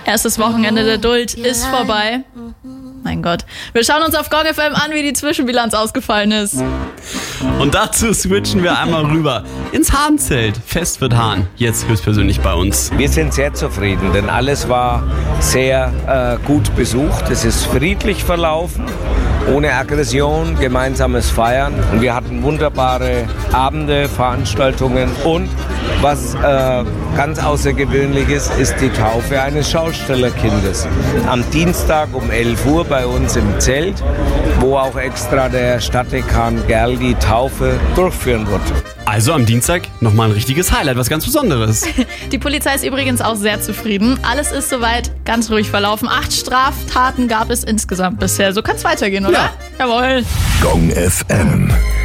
Erstes Wochenende der Duld ist vorbei. Mein Gott. Wir schauen uns auf Gong FM an, wie die Zwischenbilanz ausgefallen ist. Und dazu switchen wir einmal rüber ins Hahnzelt. Fest wird Hahn. Jetzt höchstpersönlich bei uns. Wir sind sehr zufrieden, denn alles war sehr gut besucht. Es ist friedlich verlaufen, ohne Aggression, gemeinsames Feiern. Und wir hatten wunderbare Abende, Veranstaltungen und was ganz außergewöhnlich ist die Taufe eines Schaustellerkindes. Am Dienstag um 11 Uhr bei uns im Zelt, wo auch extra der Stadtdekan Gerl die Taufe durchführen wird. Also am Dienstag nochmal ein richtiges Highlight, was ganz Besonderes. Die Polizei ist übrigens auch sehr zufrieden. Alles ist soweit ganz ruhig verlaufen. 8 Straftaten gab es insgesamt bisher. So kann es weitergehen, oder? Ja. Jawohl. Gong FM.